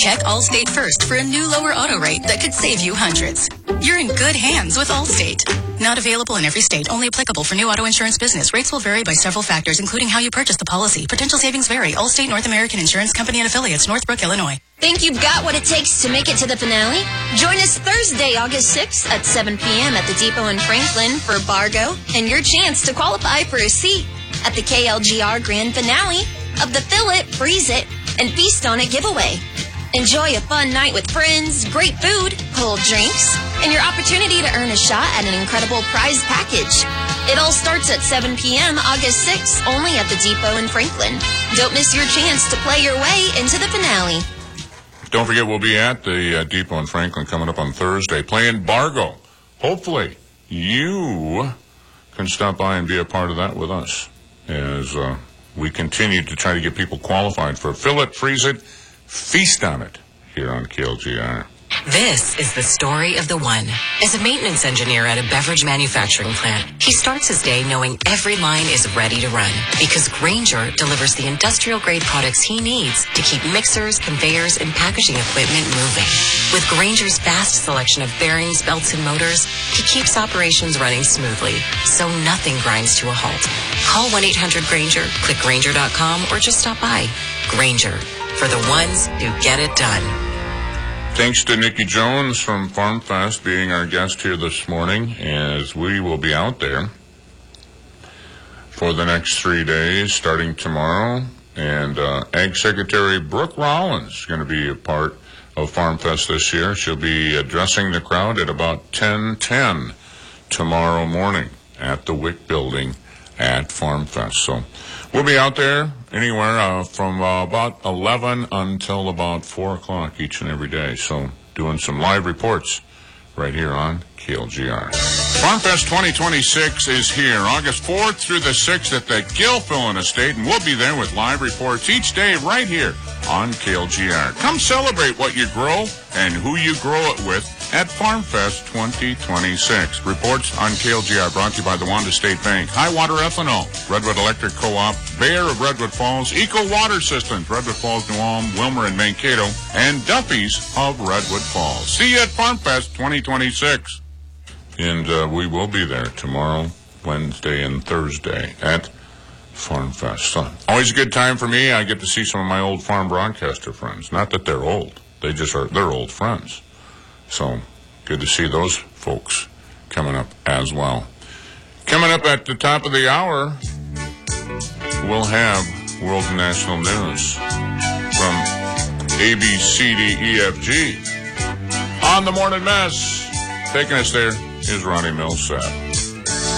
Check Allstate first for a new lower auto rate that could save you hundreds. You're in good hands with Allstate. Not available in every state. Only applicable for new auto insurance business. Rates will vary by several factors, including how you purchase the policy. Potential savings vary. Allstate North American Insurance Company and Affiliates, Northbrook, Illinois. Think you've got what it takes to make it to the finale? Join us Thursday, August 6th at 7 p.m. at the Depot in Franklin for Bargo and your chance to qualify for a seat at the KLGR Grand Finale of the Fill It, Freeze It, and Feast on It giveaway. Enjoy a fun night with friends, great food, cold drinks, and your opportunity to earn a shot at an incredible prize package. It all starts at 7 p.m. August 6th, only at the Depot in Franklin. Don't miss your chance to play your way into the finale. Don't forget, we'll be at the Depot in Franklin coming up on Thursday, playing Bargo. Hopefully, you can stop by and be a part of that with us as we continue to try to get people qualified for Fill It, Freeze It, Feast on It here on KLGR. This is the story of the one. As a maintenance engineer at a beverage manufacturing plant, he starts his day knowing every line is ready to run because Grainger delivers the industrial-grade products he needs to keep mixers, conveyors, and packaging equipment moving. With Grainger's vast selection of bearings, belts, and motors, he keeps operations running smoothly, so nothing grinds to a halt. Call 1-800-GRAINGER, click Grainger.com, or just stop by. Grainger, for the ones who get it done. Thanks to Nikki Jones from Farm Fest being our guest here this morning, as we will be out there for the next 3 days, starting tomorrow. And Ag Secretary Brooke Rollins is going to be a part of Farm Fest this year. She'll be addressing the crowd at about 10:10 tomorrow morning at the WIC building at Farm Fest. So we'll be out there anywhere from about 11 until about 4 o'clock each and every day. So doing some live reports right here on KLGR. Farm Fest 2026 is here, August 4th through the 6th at the Gilfillan Estate, and we'll be there with live reports each day right here on KLGR. Come celebrate what you grow and who you grow it with at Farm Fest 2026. Reports on KLGR brought to you by the Wanda State Bank, Highwater Ethanol, Redwood Electric Co-op, Bayer of Redwood Falls, Eco Water Systems, Redwood Falls, New Ulm, Wilmer and Mankato, and Duffy's of Redwood Falls. See you at Farm Fest 2026. And we will be there tomorrow, Wednesday, and Thursday at Farm Fest. So, always a good time for me. I get to see some of my old farm broadcaster friends. Not that they're old. They're old friends. So, good to see those folks coming up as well. Coming up at the top of the hour, we'll have World National News from ABCDEFG. On the Morning Mess, taking us there is Ronnie Millsap.